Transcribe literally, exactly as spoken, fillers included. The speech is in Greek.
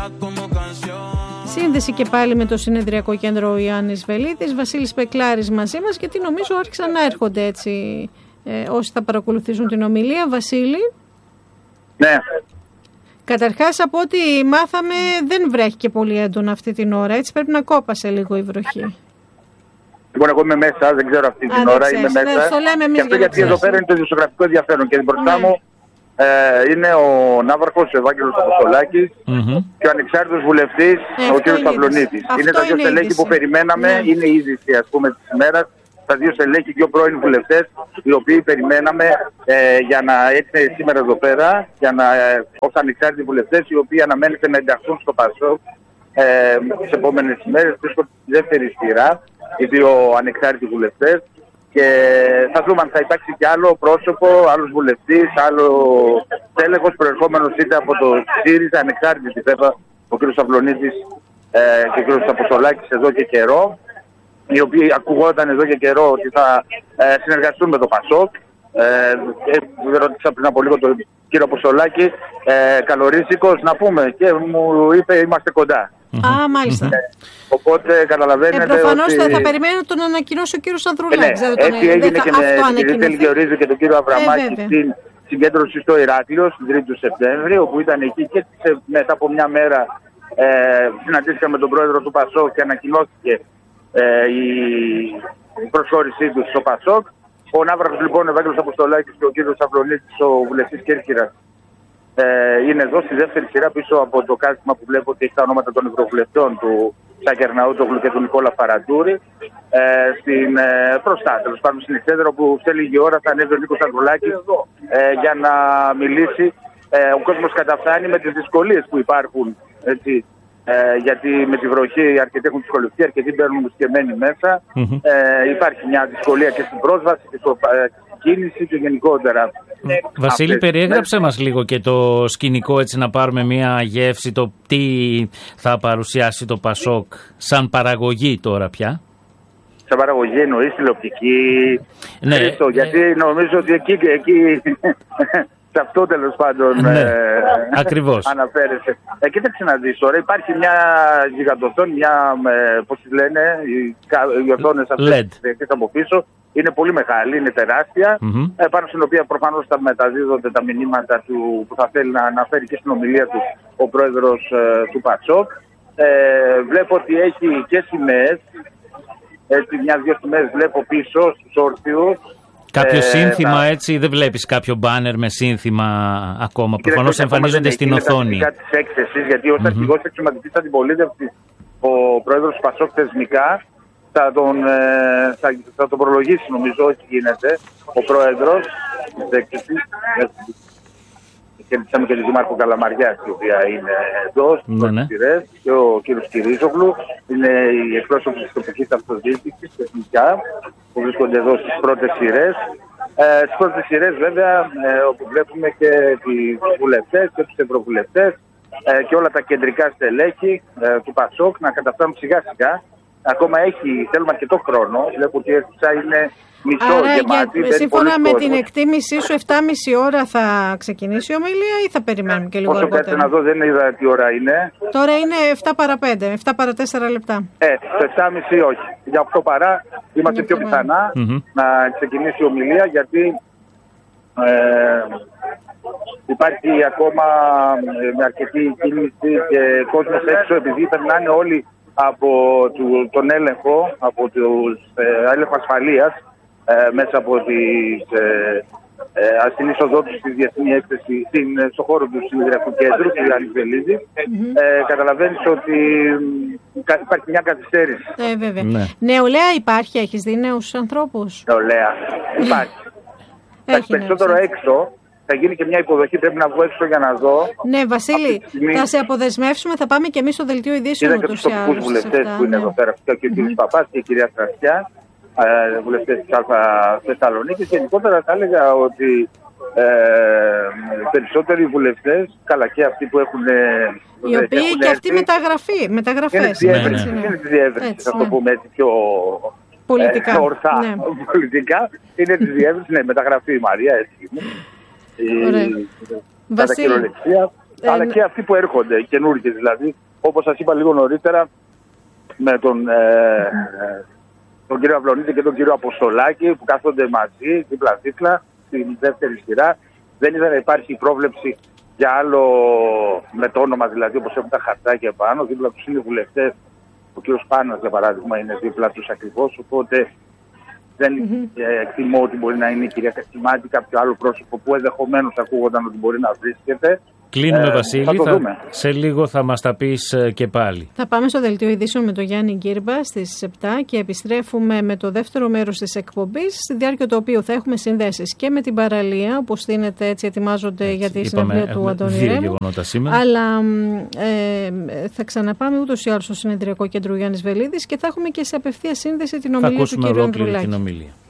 Σύνδεση και πάλι με το Συνεδριακό Κέντρο ο Ιάννης Βελίδης, Βασίλης Πεκλάρης μαζί μας, γιατί νομίζω άρχισαν να έρχονται έτσι ε, όσοι θα παρακολουθήσουν την ομιλία. Βασίλη. Ναι. Καταρχάς, από ό,τι μάθαμε, δεν βρέχει και πολύ έντονα αυτή την ώρα, έτσι πρέπει να κόπασε λίγο η βροχή. Λοιπόν, εγώ είμαι μέσα, δεν ξέρω αυτή την Α, ώρα, ξέρεις, είμαι μέσα. Ναι, το λέμε εμείς και αυτό γιατί εδώ πέρα είναι το δημοσιογραφικό ενδιαφέρον. Και μπροστά ναι. μου ε, είναι ο Ναύαρχος Ευάγγελος Αποστολάκης mm-hmm. και ο ανεξάρτητος βουλευτής ε, ο κ. Σταυλονίτης. Είναι τα δύο στελέχη που περιμέναμε, ναι. είναι η είδηση ας πούμε της ημέρας. Τα δύο στελέχη και δύο πρώην βουλευτές, οι οποίοι περιμέναμε ε, για να έρθουν σήμερα εδώ πέρα, για να, ε, ως ανεξάρτητοι βουλευτές, οι οποίοι αναμένεται να ενταχθούν στο ΠΑΣΟΚ ε, τις επόμενες ημέρες, βρίσκονται στη δεύτερη σειρά, οι δύο ανεξάρτητοι βουλευτές. Και θα δούμε αν θα υπάρξει και άλλο πρόσωπο, άλλος βουλευτής, άλλο τέλεχος προερχόμενος είτε από το ΣΥΡΙΖΑ, ανεξάρτητη βέβαια, ο κ. Σταυλονίτης ε, και ο κ. Αποστολάκης εδώ και καιρό, οι οποίοι ακουγόταν εδώ και καιρό ότι θα ε, συνεργαστούν με το ΠΑΣΟΚ. Ε, ε, ρώτησα πριν από λίγο τον κύριο Αποστολάκη, ε, καλορίσικος, να πούμε, και μου είπε είμαστε κοντά. Α, μάλιστα. Ε, οπότε καταλαβαίνετε ε, προφανώς ότι... θα, θα περιμένω τον ανακοινώσει ο κύριος Ανδρουλάκης. Ε, ναι, έτσι έγινε και με την Ρίτη Γεωρίζου και τον κύριο Αβραμάκη ε, στην συγκέντρωση στο Ηράκλειο στην τρίτη του Σεπτέμβρη, όπου ήταν εκεί και μετά από μια μέρα ε, συναντήθηκα με τον πρόεδρο του ΠΑΣΟΚ και ανακοινώθηκε ε, η, η προσχώρησή του στο ΠΑΣΟΚ. Ο Ναύαρχος λοιπόν, ο Ευάγγελος Αποστολάκης και ο κύριος Σταυλονίτης, ο βουλευτής Κέρκυρας, ε, είναι εδώ στη δεύτερη σειρά πίσω από το κάθισμα που βλέπω ότι έχει τα ονόματα των ευρωβουλευτών του Σάκη Αρναούτογλου και του Νικόλα Φαραντούρη. Ε, στην ε, μπροστά, τέλος πάντων στην εξέδρα που σε λίγη ώρα θα ανέβει ο Νίκος Ανδρουλάκης ε, για να μιλήσει. Ε, ο κόσμος καταφθάνει με τις δυσκολίες που υπάρχουν, έτσι, ε, γιατί με τη βροχή αρκετοί έχουν δυσκολευτεί, αρκετοί μπαίνουν μουσκεμένοι μέσα. Mm-hmm. Ε, υπάρχει μια δυσκολία και στην πρόσβαση και στο, ε, στην κίνηση και γενικότερα. Βασίλη, αυτές, περιέγραψε ναι. μας λίγο και το σκηνικό, έτσι να πάρουμε μια γεύση, το τι θα παρουσιάσει το ΠΑΣΟΚ σαν παραγωγή τώρα πια. Σαν παραγωγή εννοείς τηλεοπτική, ναι, Χρήστο, γιατί ε... νομίζω ότι εκεί, εκεί σε αυτό τέλος πάντων ναι, ε, ακριβώς. αναφέρεσαι. Ε, κοίταξε να δεις τώρα, υπάρχει μια γιγαντοθόνη, μια, ε, πώς τις λένε, οι, οι οθόνες αυτές από πίσω. Είναι πολύ μεγάλη, είναι τεράστια, mm-hmm. ε, πάνω στην οποία προφανώς θα μεταδίδονται τα μηνύματα του, που θα θέλει να αναφέρει και στην ομιλία του ο πρόεδρος ε, του ΠΑΣΟΚ. Ε, βλέπω ότι έχει και σημαίες, έτσι μια-δυο σημαίες βλέπω πίσω στους όρθιους. Κάποιο ε, σύνθημα τα... έτσι, δεν βλέπεις κάποιο μπάνερ με σύνθημα ακόμα, προφανώς εμφανίζονται στην οθόνη. Είναι της έκθεσης, γιατί ως mm-hmm. αρχηγός της εξωματικής αντιπολίτευσης ο πρόεδρος του ΠΑΣΟΚ θεσμικά θα τον, ε, θα, θα τον προλογίσει, νομίζω, έτσι γίνεται, ο πρόεδρος της έκθεσης. Κερδίσαμε και τη Δήμαρχο Καλαμαριάς, η οποία είναι εδώ στις πρώτες ναι. σειρές, και ο κύριος Κυρίζογλου, είναι οι εκπρόσωποι της τοπικής αυτοδιοίκησης, τεχνικά, που βρίσκονται εδώ στις πρώτες σειρές. Ε, στις πρώτες σειρές, βέβαια, ε, όπου βλέπουμε και τους βουλευτές και τους ευρωβουλευτές ε, και όλα τα κεντρικά στελέχη ε, του ΠΑΣΟΚ να καταφτάνουν σιγά-σιγά. Ακόμα έχει, θέλουμε αρκετό χρόνο. Βλέπω ότι η αίθουσα είναι μισό Άρα, γεμάτη. Για, σύμφωνα με την εκτίμησή σου, εφτά και μισή ώρα θα ξεκινήσει η ομιλία ή θα περιμένουμε και λίγο Όσο αργότερα? κάτσε να δω, δεν είδα τι ώρα είναι. Τώρα είναι εφτά παρά πέντε, εφτά παρά τέσσερα λεπτά. Ε, το εφτά και μισή όχι. Για οκτώ παρά είμαστε πιο πιθανά mm-hmm. να ξεκινήσει η ομιλία, γιατί ε, υπάρχει ακόμα με αρκετή κίνηση και κόσμος έξω, επειδή περνάνε όλοι από του, τον έλεγχο, από τους ε, έλεγχο ασφαλείας ε, μέσα από τις ε, ε, στην είσοδό του στη διεθνή έκθεση, στην, στον χώρο του Συνεδριακού Κέντρου, του Ιάννη Βελίδη. Mm-hmm. Ε, καταλαβαίνεις ότι υπάρχει μια καθυστέρηση. Ε, βέβαια. Ναι. Νεολαία υπάρχει, έχεις δει νέους ανθρώπους? Νεολαία υπάρχει. Υπάρχει περισσότερο έξω. Θα γίνει και μια υποδοχή, πρέπει να βγω έξω για να δω. Ναι, Βασίλη, στιγμή... θα σε αποδεσμεύσουμε, θα πάμε και εμείς στο δελτίο ειδήσεων. Είδα και τους τοπικούς βουλευτές που είναι ναι. εδώ πέρα, και ο κ. Mm-hmm. Παπάς και η κυρία Στρασιά, ε, βουλευτές της Α Θεσσαλονίκης. Γενικότερα θα έλεγα ότι ε, περισσότεροι βουλευτές, καλά και αυτοί που έχουν. Οι οποίοι έχουν και αυτοί μεταγραφή, μεταγραφές. Είναι τη διεύρυνση, ναι, ναι. είναι τη διεύρυνση, θα το πούμε έτσι πιο. Πολιτικά. Ε, ορθά, ναι. πολιτικά είναι τη διεύρυνση, ναι, μεταγραφή η Μαρία, έτσι είναι. Ωραία. Η... Βασίλη, αλλά ε, και αυτοί που έρχονται, καινούργιοι δηλαδή, όπως σας είπα λίγο νωρίτερα, με τον, ε, ε, τον κύριο Αυλονίτη και τον κύριο Αποστολάκη, που κάθονται μαζί, δίπλα-δίπλα, στην δεύτερη σειρά. Δεν είδα να υπάρχει πρόβλεψη για άλλο με το όνομα, δηλαδή, όπως έχουν τα χαρτάκια πάνω. Δίπλα τους είναι βουλευτές. Ο κύριος Πάνας, για παράδειγμα, είναι δίπλα τους ακριβώς. Οπότε δεν mm-hmm. εκτιμώ ότι μπορεί να είναι η κυρία Κασιμάτη, κάποιο άλλο πρόσωπο που ενδεχομένως ακούγονταν ότι μπορεί να βρίσκεται. Κλείνουμε, ε, Βασίλη. Θα θα, σε λίγο θα μας τα πεις και πάλι. Θα πάμε στο δελτίο ειδήσεων με τον Γιάννη Γκύρμπα στις επτά και επιστρέφουμε με το δεύτερο μέρος της εκπομπής, στη διάρκεια του οποίου θα έχουμε συνδέσεις και με την παραλία, που στείνεται έτσι, ετοιμάζονται έτσι, για τη συνεδρία του Αντώνη Ρέμου. Αλλά ε, θα ξαναπάμε ούτως ή άλλως στο συνεδριακό κέντρο Γιάννης Βελίδης και θα έχουμε και σε απευθεία σύνδεση την ομιλία του κ. Ανδρουλάκη.